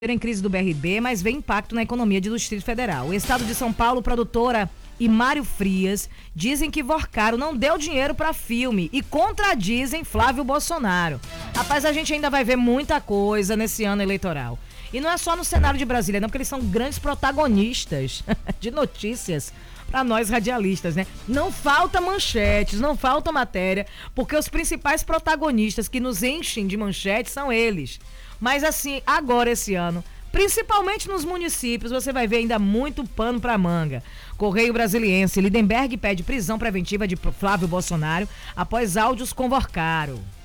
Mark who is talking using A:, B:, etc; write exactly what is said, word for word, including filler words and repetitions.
A: em crise do B R B, mas vê impacto na economia do Distrito Federal. O Estado de São Paulo, produtora e Mário Frias dizem que Vorcaro não deu dinheiro para filme e contradizem Flávio Bolsonaro. Rapaz, a gente ainda vai ver muita coisa nesse ano eleitoral. E não é só no cenário de Brasília, não, porque eles são grandes protagonistas de notícias para nós radialistas, né? Não falta manchetes, não falta matéria, porque os principais protagonistas que nos enchem de manchetes são eles. Mas assim, agora esse ano, principalmente nos municípios, você vai ver ainda muito pano pra manga. Correio Brasiliense, Lindenberg pede prisão preventiva de Flávio Bolsonaro após áudios com Vorcaro.